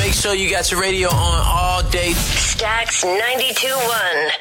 Make sure you got your radio on all day. Stax 92.1.